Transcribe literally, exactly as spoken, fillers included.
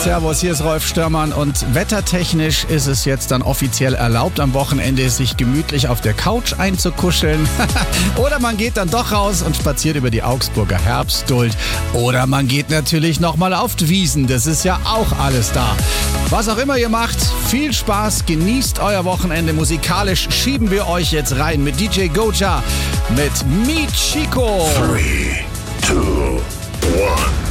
Servus, hier ist Rolf Störmann und wettertechnisch ist es jetzt dann offiziell erlaubt, am Wochenende sich gemütlich auf der Couch einzukuscheln. Oder man geht dann doch raus und spaziert über die Augsburger Herbstduld. Oder man geht natürlich nochmal auf die Wiesn, das ist ja auch alles da. Was auch immer ihr macht, viel Spaß, genießt euer Wochenende. Musikalisch schieben wir euch jetzt rein mit D J Goja, mit Meet Chico. Three, two,